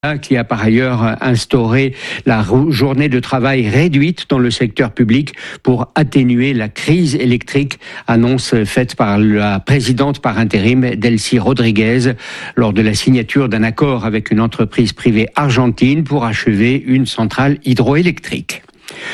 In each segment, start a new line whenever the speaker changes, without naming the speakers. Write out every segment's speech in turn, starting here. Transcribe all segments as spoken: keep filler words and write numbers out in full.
qui a par ailleurs instauré la journée de travail réduite dans le secteur public pour atténuer la crise électrique, annonce faite par la présidente par intérim Delcy Rodriguez lors de la signature d'un accord avec une entreprise privée argentine pour achever une centrale hydroélectrique.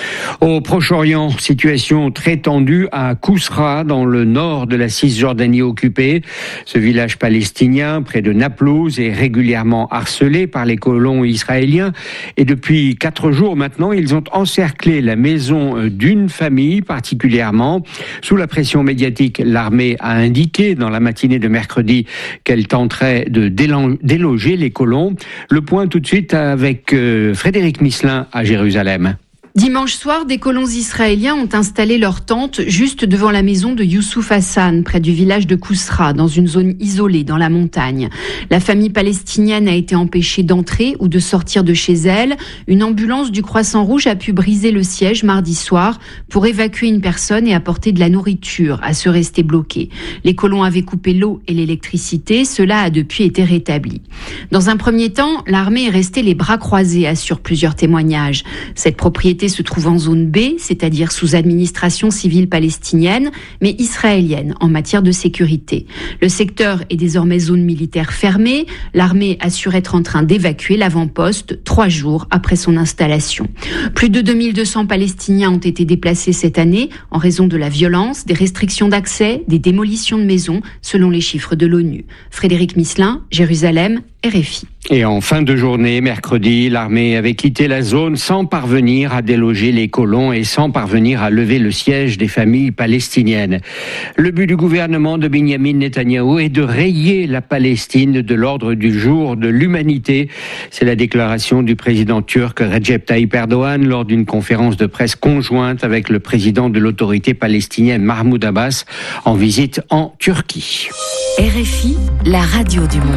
Au Proche-Orient, situation très tendue à Kousra, dans le nord de la Cisjordanie occupée. Ce village palestinien, près de Naplouse, est régulièrement harcelé par les colons israéliens. Et depuis quatre jours maintenant, ils ont encerclé la maison d'une famille particulièrement. Sous la pression médiatique, l'armée a indiqué dans la matinée de mercredi qu'elle tenterait de déloger les colons. Le point tout de suite avec Frédéric Misselin à Jérusalem.
Dimanche soir, des colons israéliens ont installé leur tente juste devant la maison de Youssouf Hassan, près du village de Kousra, dans une zone isolée dans la montagne. La famille palestinienne a été empêchée d'entrer ou de sortir de chez elle. Une ambulance du Croissant Rouge a pu briser le siège mardi soir pour évacuer une personne et apporter de la nourriture à ceux restés bloqués. Les colons avaient coupé l'eau et l'électricité. Cela a depuis été rétabli. Dans un premier temps, l'armée est restée les bras croisés, assurent plusieurs témoignages. Cette propriété se trouve en zone B, c'est-à-dire sous administration civile palestinienne, mais israélienne en matière de sécurité. Le secteur est désormais zone militaire fermée. L'armée assure être en train d'évacuer l'avant-poste trois jours après son installation. Plus de deux mille deux cents Palestiniens ont été déplacés cette année en raison de la violence, des restrictions d'accès, des démolitions de maisons, selon les chiffres de l'ONU. Frédéric Misselin, Jérusalem, R F I.
Et en fin de journée, mercredi, l'armée avait quitté la zone sans parvenir à déloger les colons et sans parvenir à lever le siège des familles palestiniennes. Le but du gouvernement de Benyamin Netanyahou est de rayer la Palestine de l'ordre du jour de l'humanité. C'est la déclaration du président turc Recep Tayyip Erdogan lors d'une conférence de presse conjointe avec le président de l'autorité palestinienne Mahmoud Abbas en visite en Turquie.
R F I, la radio du monde.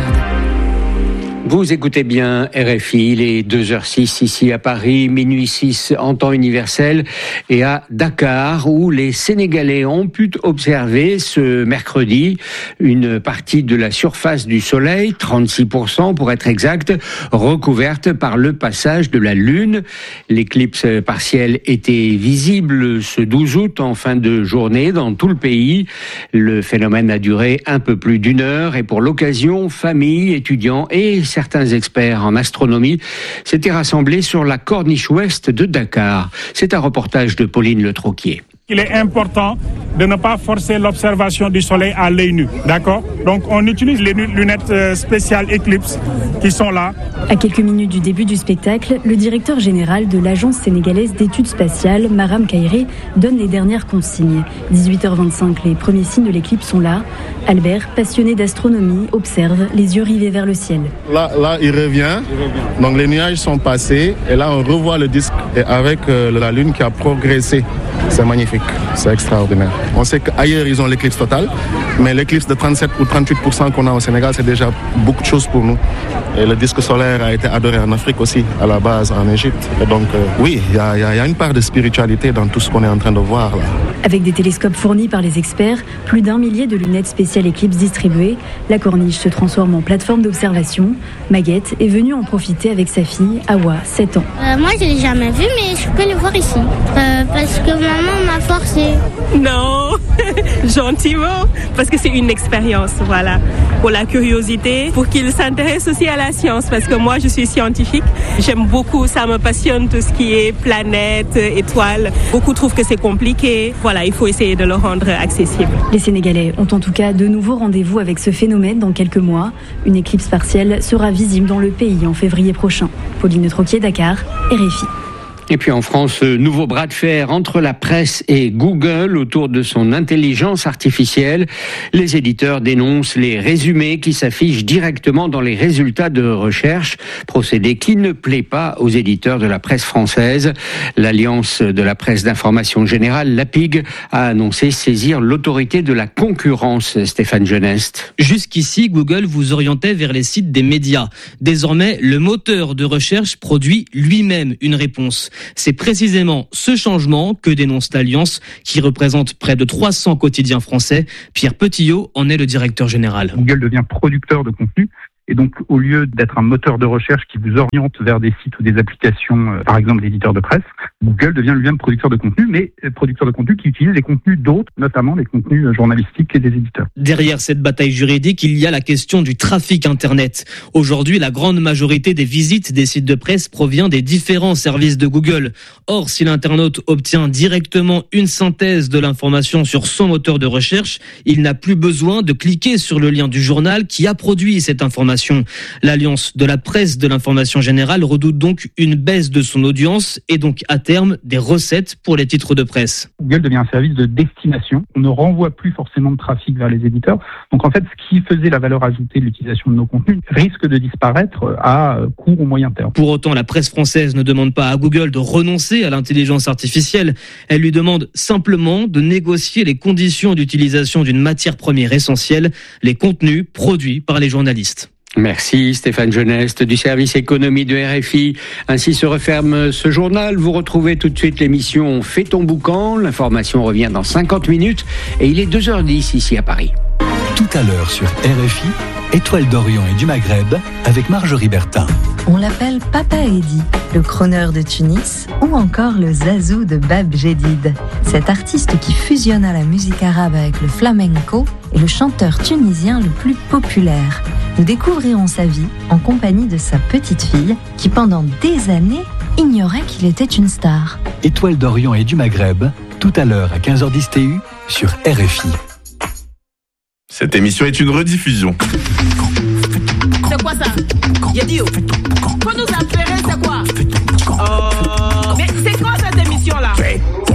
Vous écoutez bien R F I, il est deux heures six ici à Paris, minuit six en temps universel et à Dakar où les Sénégalais ont pu observer ce mercredi une partie de la surface du soleil, trente-six pour cent pour être exact, recouverte par le passage de la Lune. L'éclipse partielle était visible ce douze août en fin de journée dans tout le pays. Le phénomène a duré un peu plus d'une heure et pour l'occasion, familles, étudiants et certains experts en astronomie s'étaient rassemblés sur la corniche ouest de Dakar. C'est un reportage de Pauline Le Troquier.
Il est important de ne pas forcer l'observation du soleil à l'œil nu, d'accord ? Donc on utilise les lunettes spéciales Eclipse qui sont là.
À quelques minutes du début du spectacle, le directeur général de l'Agence sénégalaise d'études spatiales, Maram Kairé, donne les dernières consignes. dix-huit heures vingt-cinq, les premiers signes de l'éclipse sont là. Albert, passionné d'astronomie, observe, les yeux rivés vers le ciel.
Là, là il revient, donc les nuages sont passés et là on revoit le disque avec euh, la Lune qui a progressé. C'est magnifique, c'est extraordinaire. On sait qu'ailleurs ils ont l'éclipse totale, mais l'éclipse de trente-sept ou trente-huit pour cent qu'on a au Sénégal, c'est déjà beaucoup de choses pour nous. Et le disque solaire a été adoré en Afrique aussi, à la base en Égypte. Et donc euh, oui, il y, y, y a une part de spiritualité dans tout ce qu'on est en train de voir là.
Avec des télescopes fournis par les experts, plus d'un millier de lunettes spéciales Eclipse distribuées, la corniche se transforme en plateforme d'observation. Maguette est venue en profiter avec sa fille, Awa, sept ans.
Euh, moi je ne l'ai jamais vu, mais je peux le voir ici. Euh, parce que maman m'a forcé.
Non, gentiment, parce que c'est une expérience, voilà, pour la curiosité, pour qu'ils s'intéressent aussi à la science, parce que moi je suis scientifique, j'aime beaucoup, ça me passionne tout ce qui est planètes, étoiles. Beaucoup trouvent que c'est compliqué, voilà, il faut essayer de le rendre accessible.
Les Sénégalais ont en tout cas de nouveaux rendez-vous avec ce phénomène dans quelques mois. Une éclipse partielle sera visible dans le pays en février prochain. Pauline Troquier, Dakar, R F I.
Et puis en France, nouveau bras de fer entre la presse et Google autour de son intelligence artificielle. Les éditeurs dénoncent les résumés qui s'affichent directement dans les résultats de recherche, procédé qui ne plaît pas aux éditeurs de la presse française. L'Alliance de la presse d'information générale, l'A P I G, a annoncé saisir l'autorité de la concurrence, Stéphane Genest.
Jusqu'ici, Google vous orientait vers les sites des médias. Désormais, le moteur de recherche produit lui-même une réponse. C'est précisément ce changement que dénonce l'Alliance, qui représente près de trois cents quotidiens français. Pierre Petillot en est le directeur général.
Google devient producteur de contenu Et donc, au lieu d'être un moteur de recherche qui vous oriente vers des sites ou des applications, euh, par exemple d'éditeurs de presse, Google devient lui-même producteur de contenu, mais producteur de contenu qui utilise les contenus d'autres, notamment les contenus journalistiques et des éditeurs.
Derrière cette bataille juridique, il y a la question du trafic Internet. Aujourd'hui, la grande majorité des visites des sites de presse provient des différents services de Google. Or, si l'internaute obtient directement une synthèse de l'information sur son moteur de recherche, il n'a plus besoin de cliquer sur le lien du journal qui a produit cette information. L'Alliance de la presse de l'information générale redoute donc une baisse de son audience et donc à terme des recettes pour les titres de presse.
Google devient un service de destination. On ne renvoie plus forcément de trafic vers les éditeurs. Donc en fait, ce qui faisait la valeur ajoutée de l'utilisation de nos contenus risque de disparaître à court ou moyen terme.
Pour autant, la presse française ne demande pas à Google de renoncer à l'intelligence artificielle. Elle lui demande simplement de négocier les conditions d'utilisation d'une matière première essentielle, les contenus produits par les journalistes.
Merci Stéphane Geneste du service économie de R F I. Ainsi se referme ce journal. Vous retrouvez tout de suite l'émission Fais ton boucan. L'information revient dans cinquante minutes et il est deux heures dix ici à Paris.
Tout à l'heure sur R F I, Étoile d'Orient et du Maghreb avec Marjorie Bertin.
On l'appelle Papa Eddy, le crooner de Tunis ou encore le Zazou de Bab Jedid. Cet artiste qui fusionna la musique arabe avec le flamenco est le chanteur tunisien le plus populaire. Nous découvrirons sa vie en compagnie de sa petite fille qui pendant des années ignorait qu'il était une star.
Étoile d'Orient et du Maghreb, tout à l'heure à quinze heures dix T U sur R F I.
Cette émission est une rediffusion.
C'est quoi ça? J'ai dit, faut nous appeler, c'est quoi? Oh, mais c'est quoi cette émission-là?